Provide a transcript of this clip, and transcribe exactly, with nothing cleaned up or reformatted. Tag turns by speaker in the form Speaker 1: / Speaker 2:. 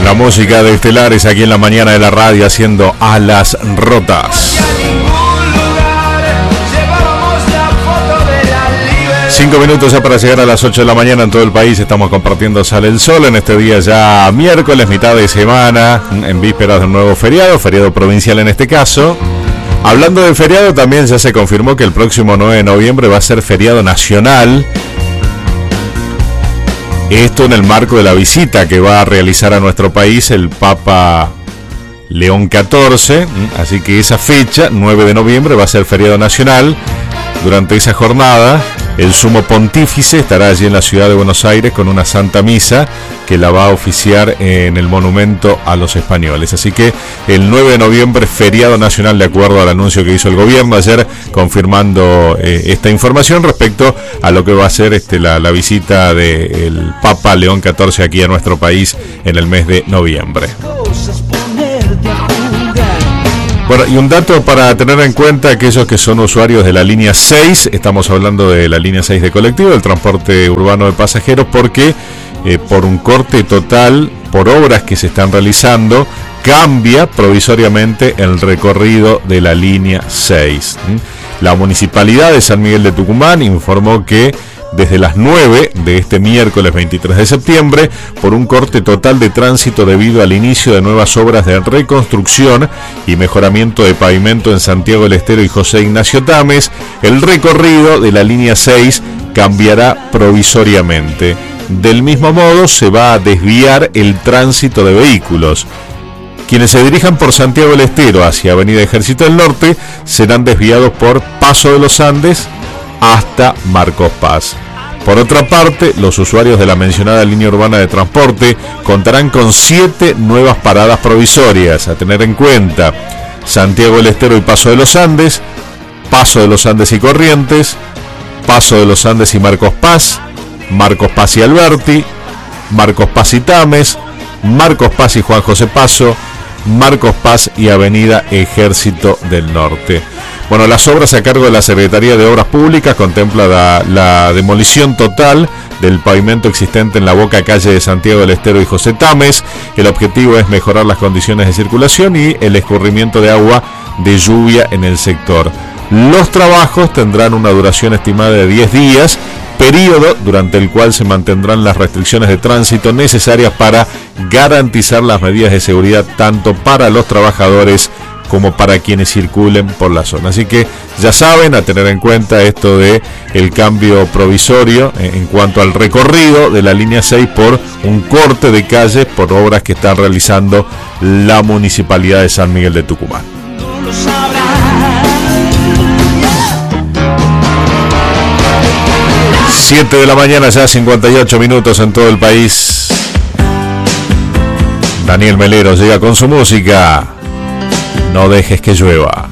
Speaker 1: La música de Estelares aquí en la mañana de la radio haciendo Alas Rotas. Cinco minutos ya para llegar a las ocho de la mañana en todo el país. Estamos compartiendo Sale el Sol en este día ya miércoles, mitad de semana, en vísperas de un nuevo feriado, feriado provincial en este caso. Hablando de feriado, también ya se confirmó que el próximo nueve de noviembre va a ser feriado nacional. Esto en el marco de la visita que va a realizar a nuestro país el Papa León catorce. Así que esa fecha, nueve de noviembre, va a ser feriado nacional. Durante esa jornada, el sumo pontífice estará allí en la ciudad de Buenos Aires con una santa misa que la va a oficiar en el monumento a los españoles. Así que el nueve de noviembre, feriado nacional, de acuerdo al anuncio que hizo el gobierno ayer, confirmando eh, esta información respecto a lo que va a ser este, la, la visita del Papa León catorce aquí a nuestro país en el mes de noviembre. Bueno, y un dato para tener en cuenta: aquellos que son usuarios de la línea seis, estamos hablando de la línea seis de colectivo, del transporte urbano de pasajeros, porque eh, por un corte total, por obras que se están realizando, cambia provisoriamente el recorrido de la línea seis. La Municipalidad de San Miguel de Tucumán informó que desde las nueve de este miércoles veintitrés de septiembre, por un corte total de tránsito debido al inicio de nuevas obras de reconstrucción y mejoramiento de pavimento en Santiago del Estero y José Ignacio Tames, el recorrido de la línea seis cambiará provisoriamente. Del mismo modo, se va a desviar el tránsito de vehículos. Quienes se dirijan por Santiago del Estero hacia Avenida Ejército del Norte serán desviados por Paso de los Andes hasta Marcos Paz. Por otra parte, los usuarios de la mencionada línea urbana de transporte contarán con siete nuevas paradas provisorias a tener en cuenta: Santiago del Estero y Paso de los Andes, Paso de los Andes y Corrientes, Paso de los Andes y Marcos Paz, Marcos Paz y Alberti, Marcos Paz y Tames, Marcos Paz y Juan José Paso, Marcos Paz y Avenida Ejército del Norte. Bueno, las obras a cargo de la Secretaría de Obras Públicas contempla la, la demolición total del pavimento existente en la boca calle de Santiago del Estero y José Tames. El objetivo es mejorar las condiciones de circulación y el escurrimiento de agua de lluvia en el sector. Los trabajos tendrán una duración estimada de diez días, periodo durante el cual se mantendrán las restricciones de tránsito necesarias para garantizar las medidas de seguridad tanto para los trabajadores como para quienes circulen por la zona. Así que ya saben, a tener en cuenta esto de el cambio provisorio en cuanto al recorrido de la línea seis por un corte de calles por obras que está realizando la Municipalidad de San Miguel de Tucumán. siete de la mañana, ya cincuenta y ocho minutos en todo el país. Daniel Melero llega con su música. No dejes que llueva.